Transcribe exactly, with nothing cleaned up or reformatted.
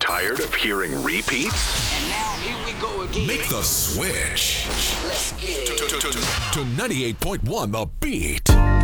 Tired of hearing repeats? And now here we go again. Make the switch Let's get it. to ninety-eight point one The Beat.